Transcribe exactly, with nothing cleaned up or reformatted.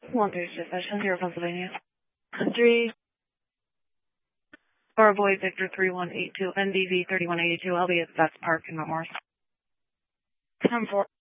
One two station here, Pennsylvania. Three. Starboy Victor three one eight two N D V thirty one eighty two. I'll be at Vets Park in Mount Morris. Ten four.